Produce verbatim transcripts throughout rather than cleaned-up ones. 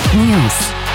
News.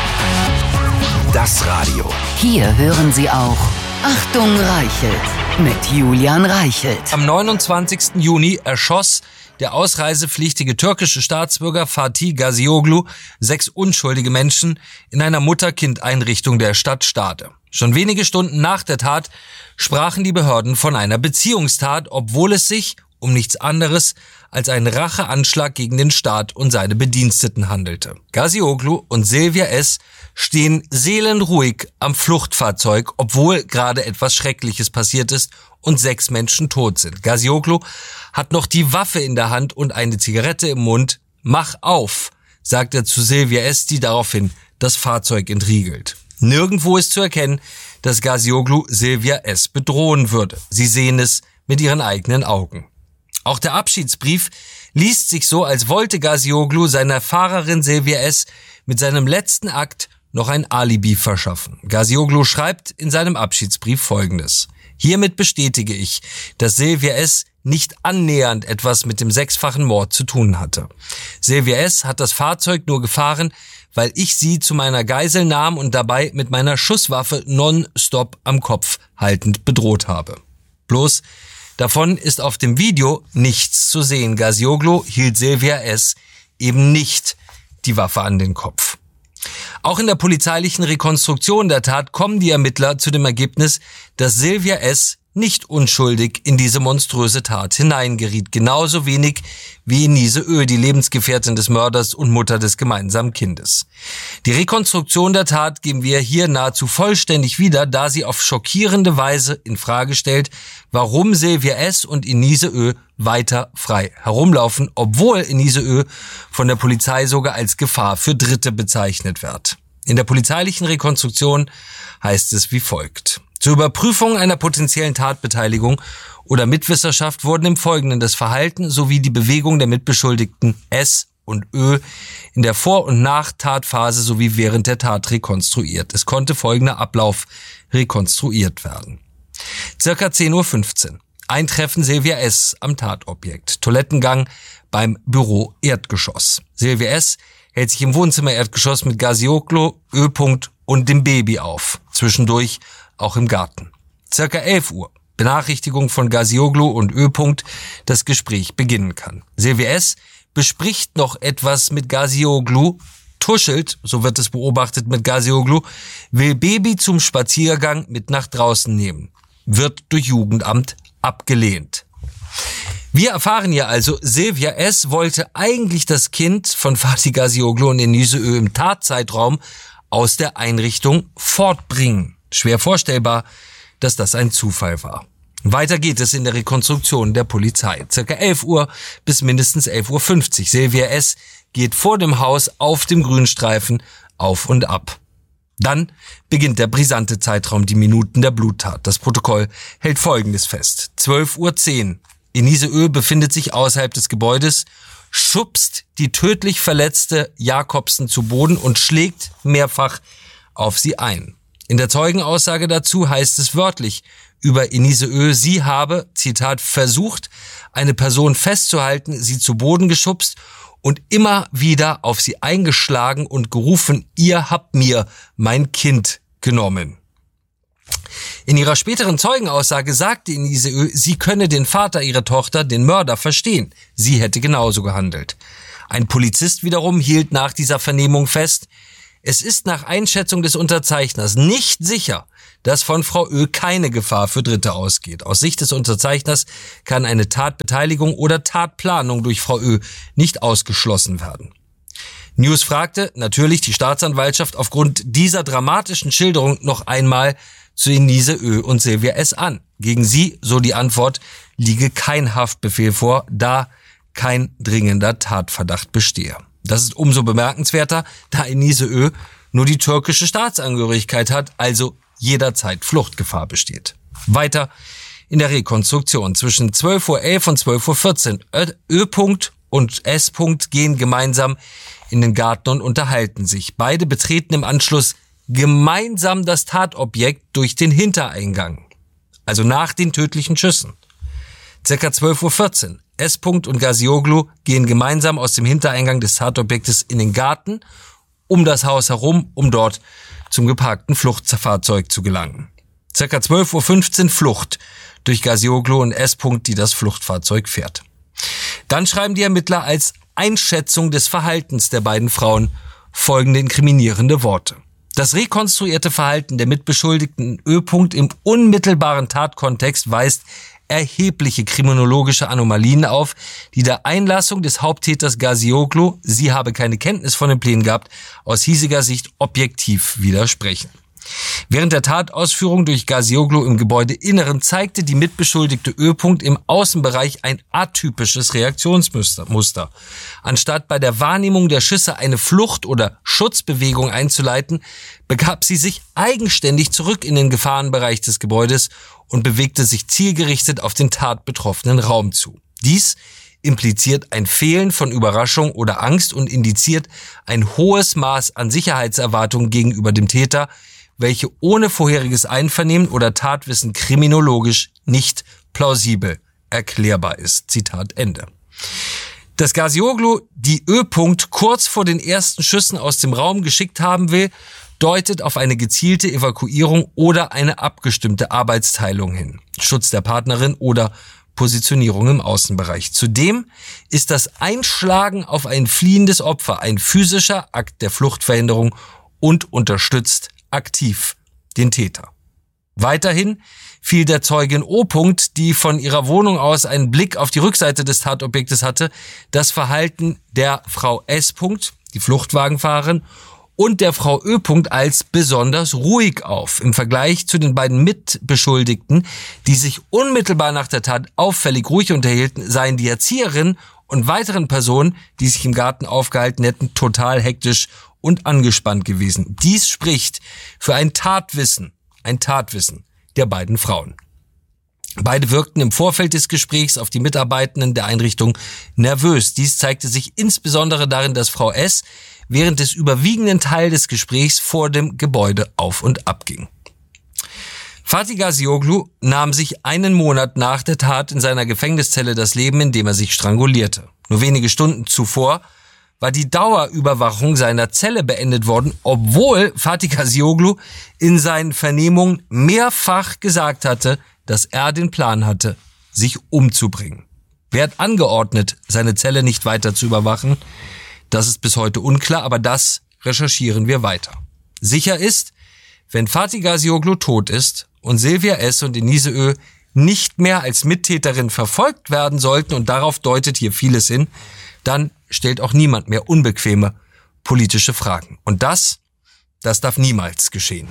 Das Radio. Hier hören Sie auch Achtung Reichelt mit Julian Reichelt. Am neunundzwanzigsten Juni erschoss der ausreisepflichtige türkische Staatsbürger Fatih Gazioglu sechs unschuldige Menschen in einer Mutter-Kind-Einrichtung der Stadt Stade. Schon wenige Stunden nach der Tat sprachen die Behörden von einer Beziehungstat, obwohl es sich um nichts anderes als einen Racheanschlag gegen den Staat und seine Bediensteten handelte. Gazioglu und Silvia S. stehen seelenruhig am Fluchtfahrzeug, obwohl gerade etwas Schreckliches passiert ist und sechs Menschen tot sind. Gazioglu hat noch die Waffe in der Hand und eine Zigarette im Mund. Mach auf, sagt er zu Silvia S., die daraufhin das Fahrzeug entriegelt. Nirgendwo ist zu erkennen, dass Gazioglu Silvia S. bedrohen würde. Sie sehen es mit ihren eigenen Augen. Auch der Abschiedsbrief liest sich so, als wollte Gazioglu seiner Fahrerin Silvia S. mit seinem letzten Akt noch ein Alibi verschaffen. Gazioglu schreibt in seinem Abschiedsbrief Folgendes: Hiermit bestätige ich, dass Silvia S. nicht annähernd etwas mit dem sechsfachen Mord zu tun hatte. Silvia S. hat das Fahrzeug nur gefahren, weil ich sie zu meiner Geisel nahm und dabei mit meiner Schusswaffe nonstop am Kopf haltend bedroht habe. Bloß davon ist auf dem Video nichts zu sehen. Gazioglu hielt Silvia S. eben nicht die Waffe an den Kopf. Auch in der polizeilichen Rekonstruktion der Tat kommen die Ermittler zu dem Ergebnis, dass Silvia S. nicht unschuldig in diese monströse Tat hineingeriet. Genauso wenig wie Enise Ö., die Lebensgefährtin des Mörders und Mutter des gemeinsamen Kindes. Die Rekonstruktion der Tat geben wir hier nahezu vollständig wieder, da sie auf schockierende Weise in Frage stellt, warum Silvia S. und Enise Ö. weiter frei herumlaufen, obwohl Enise Ö. von der Polizei sogar als Gefahr für Dritte bezeichnet wird. In der polizeilichen Rekonstruktion heißt es wie folgt: Zur Überprüfung einer potenziellen Tatbeteiligung oder Mitwisserschaft wurden im Folgenden das Verhalten sowie die Bewegung der Mitbeschuldigten S. und Ö. in der Vor- und Nach-Tatphase sowie während der Tat rekonstruiert. Es konnte folgender Ablauf rekonstruiert werden. Circa zehn Uhr fünfzehn. Eintreffen Silvia S. am Tatobjekt. Toilettengang beim Büro Erdgeschoss. Silvia S. hält sich im Wohnzimmer Erdgeschoss mit Gazioglu, Ö. und dem Baby auf. Zwischendurch auch im Garten. Circa elf Uhr. Benachrichtigung von Gazioglu und Ö. das Gespräch beginnen kann. Silvia S. bespricht noch etwas mit Gazioglu, tuschelt, so wird es beobachtet mit Gazioglu, will Baby zum Spaziergang mit nach draußen nehmen. Wird durch Jugendamt abgelehnt. Wir erfahren ja also, Silvia S. wollte eigentlich das Kind von Fatih Gazioglu und Enise Ö. im Tatzeitraum aus der Einrichtung fortbringen. Schwer vorstellbar, dass das ein Zufall war. Weiter geht es in der Rekonstruktion der Polizei. Circa elf Uhr bis mindestens elf Uhr fünfzig. Silvia S. geht vor dem Haus auf dem Grünstreifen auf und ab. Dann beginnt der brisante Zeitraum, die Minuten der Bluttat. Das Protokoll hält Folgendes fest. zwölf Uhr zehn. Enise Ö. befindet sich außerhalb des Gebäudes, schubst die tödlich verletzte Jakobsen zu Boden und schlägt mehrfach auf sie ein. In der Zeugenaussage dazu heißt es wörtlich über Enise Ö., sie habe, Zitat, versucht, eine Person festzuhalten, sie zu Boden geschubst und immer wieder auf sie eingeschlagen und gerufen, ihr habt mir mein Kind genommen. In ihrer späteren Zeugenaussage sagte Enise Ö., sie könne den Vater ihrer Tochter, den Mörder, verstehen. Sie hätte genauso gehandelt. Ein Polizist wiederum hielt nach dieser Vernehmung fest, es ist nach Einschätzung des Unterzeichners nicht sicher, dass von Frau Ö. keine Gefahr für Dritte ausgeht. Aus Sicht des Unterzeichners kann eine Tatbeteiligung oder Tatplanung durch Frau Ö. nicht ausgeschlossen werden. News fragte natürlich die Staatsanwaltschaft aufgrund dieser dramatischen Schilderung noch einmal zu Enise Ö. und Silvia S. an. Gegen sie, so die Antwort, liege kein Haftbefehl vor, da kein dringender Tatverdacht bestehe. Das ist umso bemerkenswerter, da Enise Ö. nur die türkische Staatsangehörigkeit hat, also jederzeit Fluchtgefahr besteht. Weiter in der Rekonstruktion. Zwischen zwölf Uhr elf und zwölf Uhr vierzehn. Ö. und S. gehen gemeinsam in den Garten und unterhalten sich. Beide betreten im Anschluss gemeinsam das Tatobjekt durch den Hintereingang. Also nach den tödlichen Schüssen. Circa zwölf Uhr vierzehn. S. und Gazioglu gehen gemeinsam aus dem Hintereingang des Tatobjektes in den Garten um das Haus herum, um dort zum geparkten Fluchtfahrzeug zu gelangen. Circa zwölf Uhr fünfzehn Flucht durch Gazioglu und S. die das Fluchtfahrzeug fährt. Dann schreiben die Ermittler als Einschätzung des Verhaltens der beiden Frauen folgende inkriminierende Worte. Das rekonstruierte Verhalten der Mitbeschuldigten Ö. im unmittelbaren Tatkontext weist erhebliche kriminologische Anomalien auf, die der Einlassung des Haupttäters Gazioglu, sie habe keine Kenntnis von den Plänen gehabt, aus hiesiger Sicht objektiv widersprechen. Während der Tatausführung durch Gazioglu im Gebäudeinneren zeigte die mitbeschuldigte Ö. im Außenbereich ein atypisches Reaktionsmuster. Anstatt bei der Wahrnehmung der Schüsse eine Flucht- oder Schutzbewegung einzuleiten, begab sie sich eigenständig zurück in den Gefahrenbereich des Gebäudes und bewegte sich zielgerichtet auf den tatbetroffenen Raum zu. Dies impliziert ein Fehlen von Überraschung oder Angst und indiziert ein hohes Maß an Sicherheitserwartung gegenüber dem Täter, welche ohne vorheriges Einvernehmen oder Tatwissen kriminologisch nicht plausibel erklärbar ist. Zitat Ende. Dass Gazioglu die Ö. kurz vor den ersten Schüssen aus dem Raum geschickt haben will, deutet auf eine gezielte Evakuierung oder eine abgestimmte Arbeitsteilung hin. Schutz der Partnerin oder Positionierung im Außenbereich. Zudem ist das Einschlagen auf ein fliehendes Opfer ein physischer Akt der Fluchtverhinderung und unterstützt aktiv den Täter. Weiterhin fiel der Zeugin O. die von ihrer Wohnung aus einen Blick auf die Rückseite des Tatobjektes hatte, das Verhalten der Frau S., die Fluchtwagenfahrerin, und der Frau Ö. als besonders ruhig auf. Im Vergleich zu den beiden Mitbeschuldigten, die sich unmittelbar nach der Tat auffällig ruhig unterhielten, seien die Erzieherin und weiteren Personen, die sich im Garten aufgehalten hätten, total hektisch und angespannt gewesen. Dies spricht für ein Tatwissen, ein Tatwissen der beiden Frauen. Beide wirkten im Vorfeld des Gesprächs auf die Mitarbeitenden der Einrichtung nervös. Dies zeigte sich insbesondere darin, dass Frau S. während des überwiegenden Teils des Gesprächs vor dem Gebäude auf und ab ging. Fatih Gazioglu nahm sich einen Monat nach der Tat in seiner Gefängniszelle das Leben, indem er sich strangulierte. Nur wenige Stunden zuvor war die Dauerüberwachung seiner Zelle beendet worden, obwohl Fatih Gazioglu in seinen Vernehmungen mehrfach gesagt hatte, dass er den Plan hatte, sich umzubringen. Wer hat angeordnet, seine Zelle nicht weiter zu überwachen? Das ist bis heute unklar, aber das recherchieren wir weiter. Sicher ist, wenn Fatih Gazioglu tot ist und Silvia S. und Denise Ö. nicht mehr als Mittäterin verfolgt werden sollten, und darauf deutet hier vieles hin, dann stellt auch niemand mehr unbequeme politische Fragen. Und das, das darf niemals geschehen.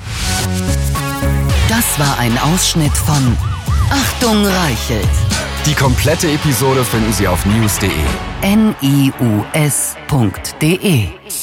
Das war ein Ausschnitt von Achtung Reichelt. Die komplette Episode finden Sie auf news punkt de. N I U S punkt de